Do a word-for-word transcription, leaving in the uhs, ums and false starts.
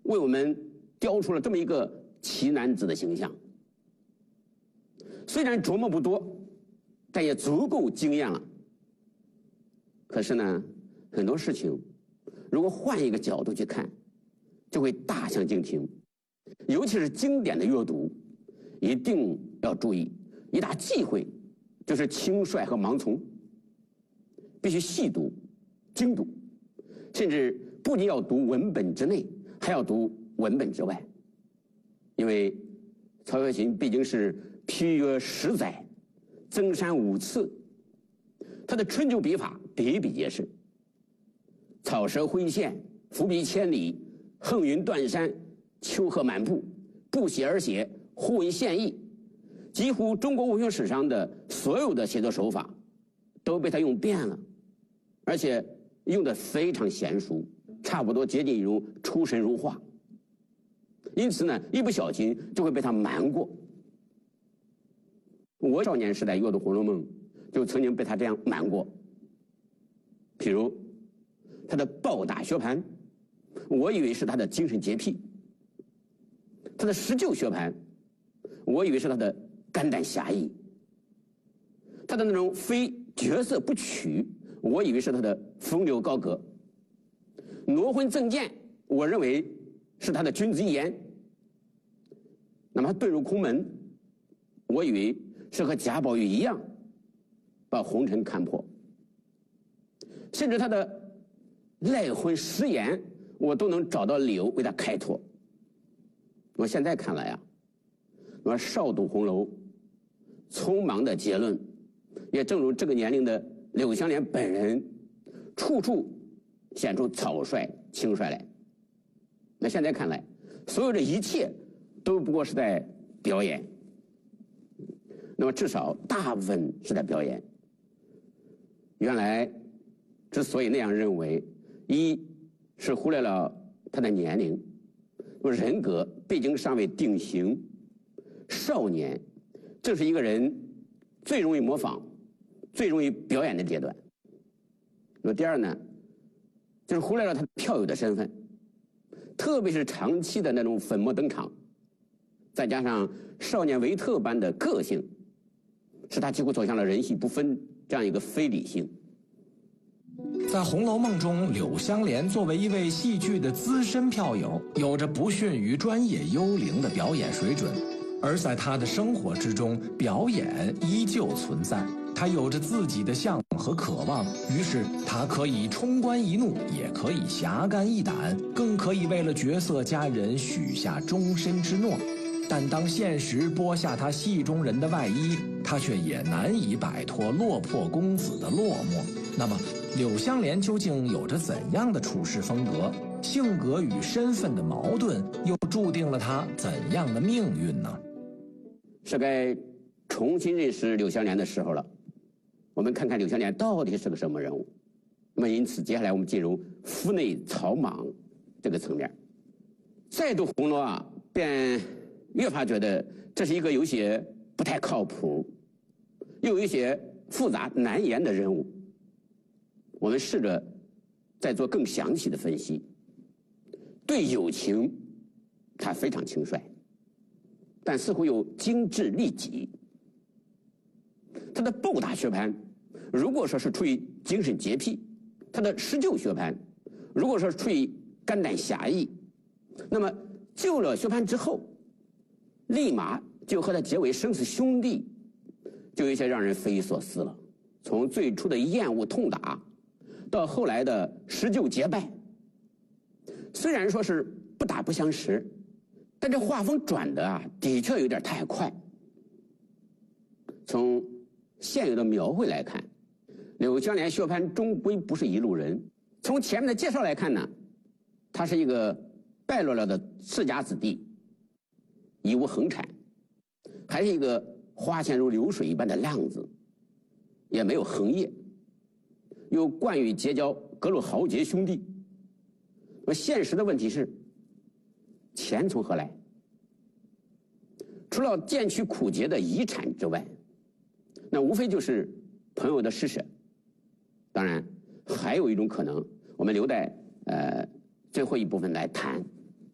为我们雕出了这么一个奇男子的形象。虽然琢磨不多，但也足够惊艳了。可是呢，很多事情如果换一个角度去看，就会大相径庭。尤其是经典的阅读，一定要注意一大忌讳，就是轻率和盲从。必须细读精读，甚至不仅要读文本之内，还要读文本之外。因为曹雪芹毕竟是批阅十载，增删五次，他的春秋笔法比比皆是，草蛇灰线，伏笔千里，横云断山，丘壑满布，不写而写，互为现意。几乎中国文学史上的所有的写作手法都被他用遍了，而且用得非常娴熟，差不多接近一种出神入化。因此呢，一不小心就会被他瞒过。我少年时代阅读《红楼梦》，就曾经被他这样瞒过。譬如他的暴打薛蟠，我以为是他的精神洁癖；他的施救薛蟠，我以为是他的肝胆侠义；他的那种非角色不取，我以为是他的风流高阁；挪婚赠剑，我认为是他的君子一言；那么他遁入空门，我以为是和贾宝玉一样把红尘看破；甚至他的赖婚食言，我都能找到理由为他开脱。我现在看来啊，我少读红楼，匆忙的结论，也正如这个年龄的柳湘莲本人，处处显出草率轻率来。那现在看来，所有这一切都不过是在表演。那么至少大部分是在表演。原来之所以那样认为，一是忽略了他的年龄，人格毕竟尚未定型，少年这是一个人最容易模仿、最容易表演的阶段。那么第二呢，就是忽略了他票友的身份，特别是长期的那种粉墨登场，再加上少年维特般的个性，使他几乎走向了人戏不分这样一个非理性。 在《红楼梦》中，柳湘莲作为一位戏剧的资深票友，有着不逊于专业幽灵的表演水准，而在她的生活之中，表演依旧存在。她有着自己的向往和渴望，于是她可以冲冠一怒，也可以侠肝义胆，更可以为了角色佳人许下终身之诺。但当现实剥下他戏中人的外衣，他却也难以摆脱落魄公子的落寞。那么柳湘莲究竟有着怎样的处事风格？性格与身份的矛盾又注定了他怎样的命运呢？ 是该重新认识柳湘莲的时候了。我们看看柳湘莲到底是个什么人物。那么因此接下来我们进入腹内草莽这个层面。再读红楼啊，便越发觉得这是一个有些不太靠谱，又有一些复杂难言的人物。我们试着再做更详细的分析。对友情，他非常轻率，但似乎又精致利己。他的暴打薛蟠，如果说是出于精神洁癖，他的施救薛蟠，如果说是出于肝胆侠义，那么救了薛蟠之后，立马就和他结为生死兄弟，就有一些让人匪夷所思了。从最初的厌恶痛打，到后来的施救结拜，虽然说是不打不相识，但这画风转的啊，的确有点太快。从现有的描绘来看，柳湘莲、薛蟠终归不是一路人。从前面的介绍来看呢，他是一个败落了的世家子弟，已无横产，还是一个花钱如流水一般的浪子，也没有横业，又惯于结交各路豪杰兄弟。那么现实的问题是，钱从何来？除了渐趋苦节的遗产之外，那无非就是朋友的施舍。当然还有一种可能，我们留待呃最后一部分来谈。